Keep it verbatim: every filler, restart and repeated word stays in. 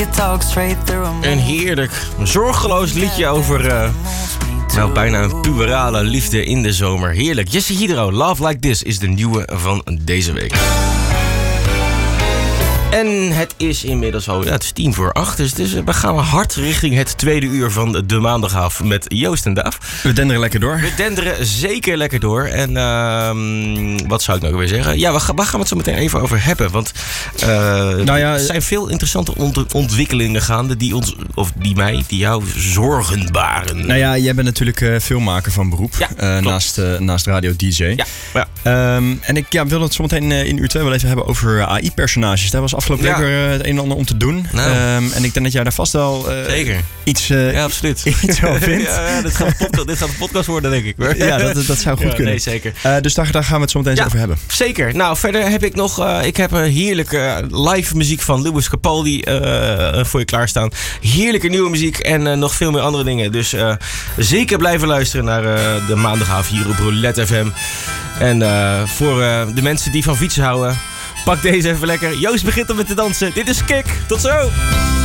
Een heerlijk, zorgeloos liedje over uh, nou, bijna een puberale liefde in de zomer. Heerlijk. Jesse Hydro, Love Like This is de nieuwe van deze week. En het is inmiddels al, ja, het is tien voor acht. Dus, dus we gaan hard richting het tweede uur van de maandagaf met Joost en Daaf. We denderen lekker door. We denderen zeker lekker door. En uh, wat zou ik nou weer zeggen? Ja, waar gaan we het zo meteen even over hebben? Want uh, nou ja, er zijn veel interessante ont- ontwikkelingen gaande die ons, of die mij, die jou zorgen baren. Nou ja, jij bent natuurlijk uh, filmmaker van beroep. Ja, uh, naast, uh, naast radio D J. Ja, ja. Um, en ik ja, wil het zo meteen uh, in uur twee wel even hebben over A I-personages. Daar was afgelopen week ja. weer het een en ander om te doen. Nou. Um, en ik denk dat jij daar vast wel uh, Zeker. iets, uh, ja, absoluut. iets van vindt. ja, ja, dit, gaat een podcast, dit gaat een podcast worden, denk ik. Hoor. Ja, dat, dat zou goed ja, kunnen. Nee, zeker. Uh, dus daar, daar gaan we het zo meteen ja, over hebben. Zeker. Nou, verder heb ik nog uh, ik heb een heerlijke live muziek van Lewis Capaldi uh, voor je klaarstaan. Heerlijke nieuwe muziek en uh, nog veel meer andere dingen. Dus uh, zeker blijven luisteren naar uh, de maandagavond hier op Roulette F M. En uh, voor uh, de mensen die van fietsen houden, pak deze even lekker. Joost begint om met te dansen. Dit is Kik. Tot zo!